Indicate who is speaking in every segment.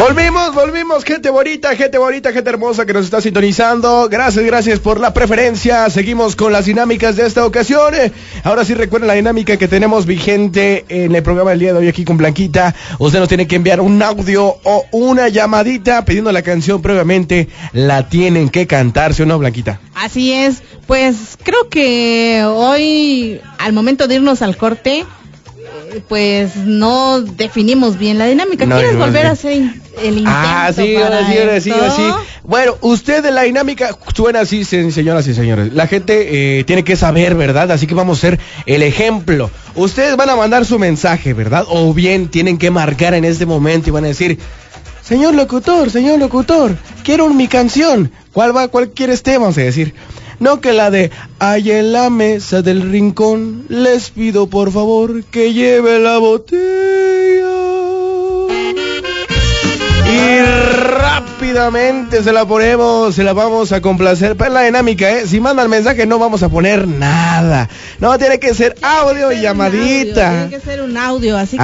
Speaker 1: Volvimos, gente bonita, gente hermosa que nos está sintonizando. Gracias por la preferencia. Seguimos con las dinámicas de esta ocasión. Ahora sí recuerden la dinámica que tenemos vigente en el programa del día de hoy aquí con Blanquita. Usted nos tiene que enviar un audio o una llamadita pidiendo la canción previamente. La tienen que cantar, ¿sí o no, Blanquita?
Speaker 2: Así es, pues creo que hoy, al momento de irnos al corte, pues no definimos bien la dinámica. ¿Quieres volver a hacer el intento?
Speaker 1: Sí. Bueno, usted de la dinámica suena así, señoras y señores. La gente tiene que saber, ¿verdad? Así que vamos a hacer el ejemplo. Ustedes van a mandar su mensaje, ¿verdad? O bien tienen que marcar en este momento y van a decir: señor locutor, quiero mi canción. ¿Cuál quieres tema? Vamos a decir. No que la de "Ahí en la mesa del rincón, les pido por favor que lleve la botella". Y rápidamente se la vamos a complacer. Pero la dinámica, si mandan mensaje no vamos a poner nada. No, tiene que ser audio y llamadita.
Speaker 2: Tiene que ser un audio, así que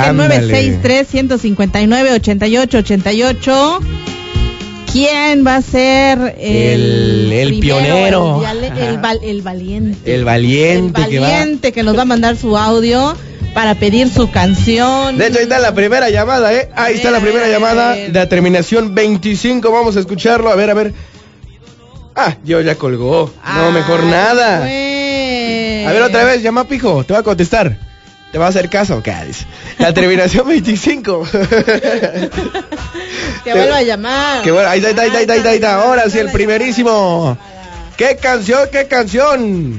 Speaker 2: 963-159-8888. ¿Quién va a ser
Speaker 1: el pionero?
Speaker 2: El valiente.
Speaker 1: El valiente
Speaker 2: que nos va a mandar su audio para pedir su canción.
Speaker 1: De hecho, ahí está la primera llamada, Ahí está la primera llamada de la terminación 25. Vamos a escucharlo, a ver. Yo ya colgó. No, mejor nada.
Speaker 2: Pues.
Speaker 1: A ver, otra vez, llama, pijo. Te va a contestar. ¿Te va a hacer caso? ¿Qué dice? La terminación 25.
Speaker 2: Que vuelva a llamar.
Speaker 1: Que bueno, ahí está. Ahora sí, el primerísimo. ¿Qué canción?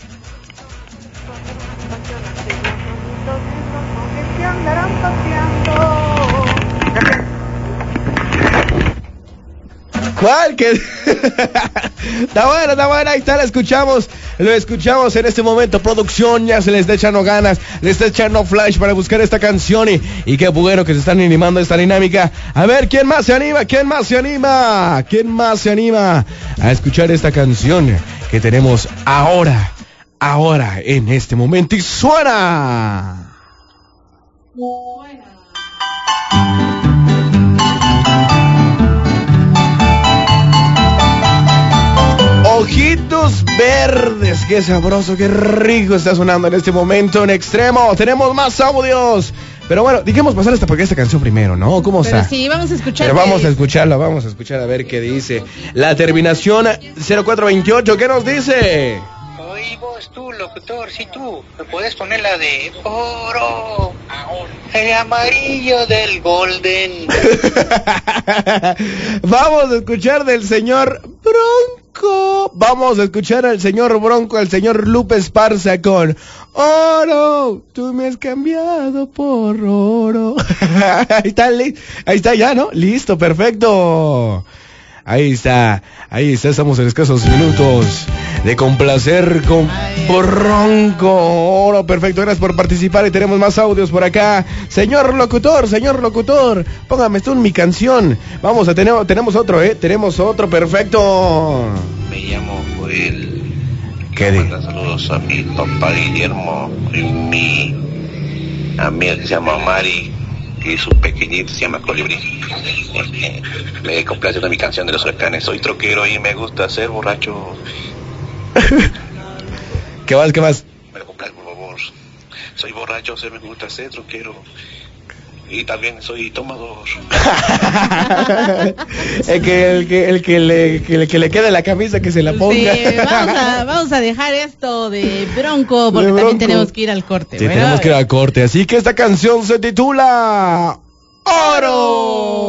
Speaker 1: ¿Cuál? Está buena, ahí está, lo escuchamos en este momento. Producción ya se les está echando ganas, les está echando flash para buscar esta canción y qué bueno que se están animando a esta dinámica. A ver, ¿quién más se anima a escuchar esta canción que tenemos ahora en este momento? Y suena. Ojitos verdes, qué sabroso, qué rico está sonando en este momento en extremo. Tenemos más audios, pero bueno, dijimos pasar porque esta canción primero, ¿no? ¿Cómo está?
Speaker 2: Sí, vamos a escuchar.
Speaker 1: Pero vamos a escuchar a ver qué dice. La terminación 0428, ¿qué nos dice?
Speaker 3: Oye, vos, tú, locutor, sí, tú, ¿me puedes poner la de oro? El amarillo del Golden.
Speaker 1: Vamos a escuchar del señor Bronco. Vamos a escuchar al señor Bronco, al señor Lupe Esparza con oro. Tú me has cambiado por oro. Ahí está ya, ¿no? Listo, perfecto. Ahí está, estamos en escasos minutos de complacer con Bronco. Oro, perfecto, gracias por participar y tenemos más audios por acá. Señor locutor, póngame esto en mi canción. Tenemos otro, perfecto.
Speaker 4: Me llamo Joel.
Speaker 1: ¿Qué
Speaker 4: manda saludos a mi papá Guillermo y mi amiga que se llama Mari, y su pequeñito se llama Colibrí. Me complace mi canción de los huracanes. Soy troquero y me gusta ser borracho.
Speaker 1: ¿Qué más?
Speaker 4: Me lo complace, por favor. Soy borracho, me gusta ser troquero. Y también soy tomador.
Speaker 1: el que le quede la camisa que se la ponga.
Speaker 2: Sí, vamos a dejar esto de Bronco porque también tenemos que ir al corte.
Speaker 1: Sí, tenemos que ir al corte. Así que esta canción se titula Oro.